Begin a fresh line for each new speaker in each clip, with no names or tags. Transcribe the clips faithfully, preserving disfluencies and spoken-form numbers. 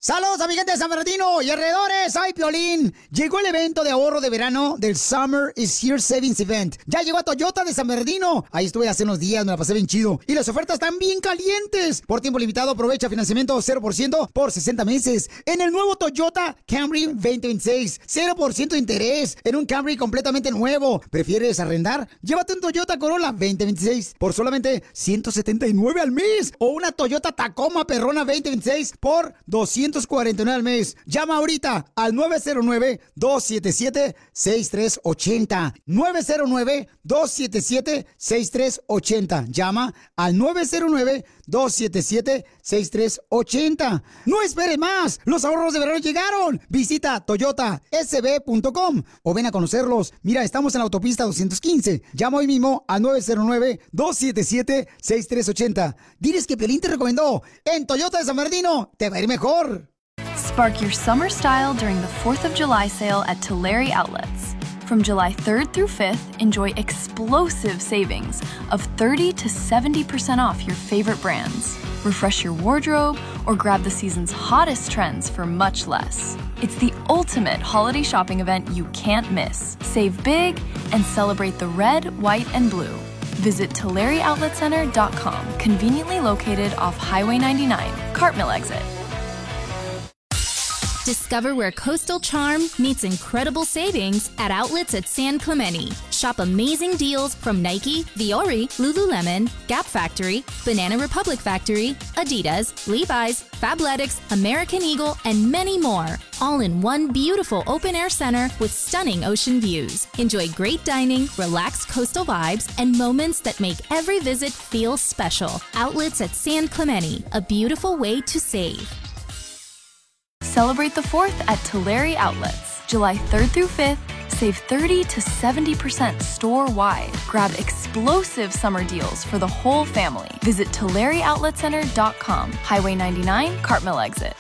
Saludos a mi gente de San Bernardino y alrededores, ¡ay, Piolín! Llegó el evento de ahorro de verano del Summer is Here Savings Event. Ya llegó a Toyota de San Bernardino. Ahí estuve hace unos días, me la pasé bien chido. Y las ofertas están bien calientes. Por tiempo limitado, aprovecha financiamiento cero por ciento por sesenta meses. En el nuevo Toyota Camry veinte veintiséis, cero por ciento de interés. En un Camry completamente nuevo. ¿Prefieres arrendar? Llévate un Toyota Corolla veinte veintiséis por solamente ciento setenta y nueve al mes. O una Toyota Tacoma Perrona veinte veintiséis por doscientos cuarenta y nueve al mes. Llama ahorita al nueve cero nueve, dos siete siete, seis tres ocho cero. nueve cero nueve, dos siete siete, seis tres ocho cero. Llama al nueve cero nueve, dos siete siete, seis tres ocho cero. No esperes más. Los ahorros de verano llegaron. Visita toyota s b punto com o ven a conocerlos. Mira, estamos en la autopista doscientos quince. Llama hoy mismo al nueve cero nueve, dos siete siete, seis tres ocho cero. Diles que Piolín te recomendó. En Toyota de San Bernardino te va a ir mejor.
Spark your summer style during the fourth of July sale at Tulare Outlets. From July third through fifth, enjoy explosive savings of thirty to seventy percent off your favorite brands. Refresh your wardrobe or grab the season's hottest trends for much less. It's the ultimate holiday shopping event you can't miss. Save big and celebrate the red, white, and blue. Visit Tulare Outlet Center dot com, conveniently located off Highway ninety-nine, Cartmill exit.
Discover where coastal charm meets incredible savings at outlets at San Clemente. Shop amazing deals from Nike, Vuori, Lululemon, Gap Factory, Banana Republic Factory, Adidas, Levi's, Fabletics, American Eagle, and many more. All in one beautiful open-air center with stunning ocean views. Enjoy great dining, relaxed coastal vibes, and moments that make every visit feel special. Outlets at San Clemente, a beautiful way to save.
Celebrate the fourth at Tulare Outlets. July third through fifth, save thirty to seventy percent store-wide. Grab explosive summer deals for the whole family. Visit Tulare Outlet Center dot com, Highway ninety-nine, Cartmill exit.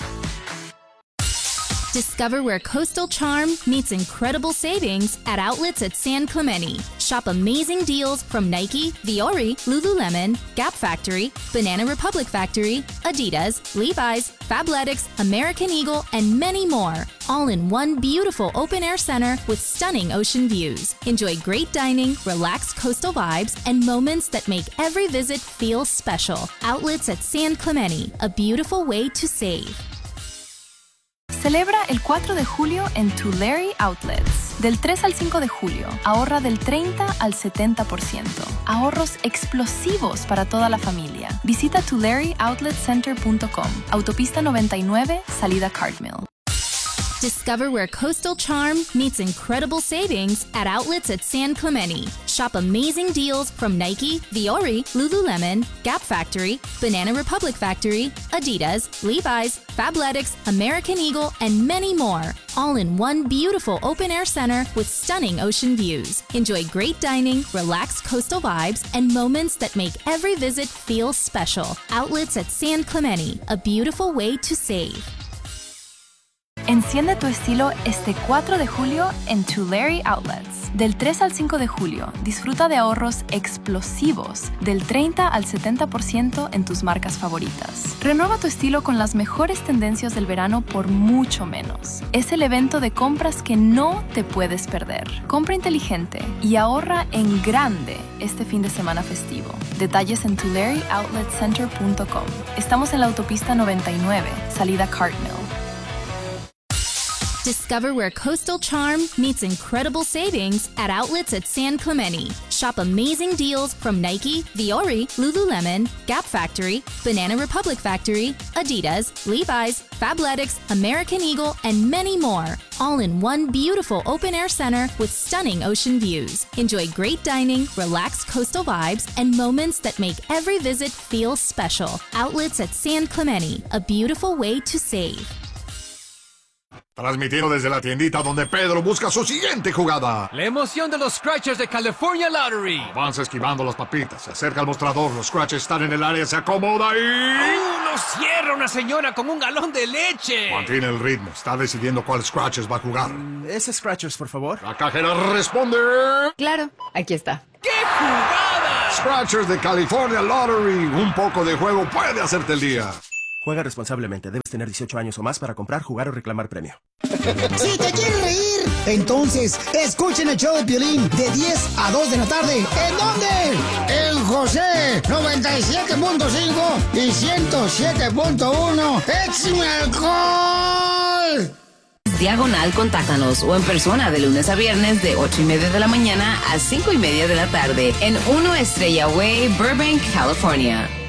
Discover where coastal charm meets incredible savings at outlets at San Clemente. Shop amazing deals from Nike, Vuori, Lululemon, Gap Factory, Banana Republic Factory, Adidas, Levi's, Fabletics, American Eagle, and many more. All in one beautiful open-air center with stunning ocean views. Enjoy great dining, relaxed coastal vibes, and moments that make every visit feel special. Outlets at San Clemente, a beautiful way to save.
Celebra el cuatro de julio en Tulare Outlets. Del tres al cinco de julio, ahorra del treinta al setenta por ciento. Ahorros explosivos para toda la familia. Visita Tulare Outlet Center punto com, autopista noventa y nueve, salida Cartmill.
Discover where coastal charm meets incredible savings at outlets at San Clemente. Shop amazing deals from Nike, Vuori, Lululemon, Gap Factory, Banana Republic Factory, Adidas, Levi's, Fabletics, American Eagle, and many more. All in one beautiful open-air center with stunning ocean views. Enjoy great dining, relaxed coastal vibes, and moments that make every visit feel special. Outlets at San Clemente, a beautiful way to save.
Enciende tu estilo este cuatro de julio en Tulare Outlets. Del tres al cinco de julio, disfruta de ahorros explosivos del treinta al setenta por ciento en tus marcas favoritas. Renueva tu estilo con las mejores tendencias del verano por mucho menos. Es el evento de compras que no te puedes perder. Compra inteligente y ahorra en grande este fin de semana festivo. Detalles en Tulare Outlet Center punto com. Estamos en la autopista noventa y nueve, salida Cartmill.
Discover where coastal charm meets incredible savings at outlets at San Clemente. Shop amazing deals from Nike, Vuori, Lululemon, Gap Factory, Banana Republic Factory, Adidas, Levi's, Fabletics, American Eagle, and many more. All in one beautiful open-air center with stunning ocean views. Enjoy great dining, relaxed coastal vibes, and moments that make every visit feel special. Outlets at San Clemente, a beautiful way to save.
Transmitiendo desde la tiendita donde Pedro busca su siguiente jugada.
La emoción de los Scratchers de California Lottery.
Avanza esquivando las papitas, se acerca al mostrador, los Scratchers están en el área, se acomoda y...
¡Uh! ¡Lo cierra una señora con un galón de leche!
Mantiene el ritmo, está decidiendo cuál Scratchers va a jugar.
Mm, ese Scratchers, por favor.
La cajera responde...
Claro, aquí está.
¡Qué jugada!
Scratchers de California Lottery. Un poco de juego puede hacerte el día.
Juega responsablemente. Debes tener dieciocho años o más para comprar, jugar o reclamar premio.
Si te quieres reír, entonces escuchen el show de Piolín de diez a dos de la tarde. ¿En dónde? En José noventa y siete punto cinco y ciento siete punto uno. ¡Échame alcohol!
Diagonal, contáctanos o en persona de lunes a viernes de ocho y media de la mañana a cinco y media de la tarde en uno Estrella Way, Burbank, California.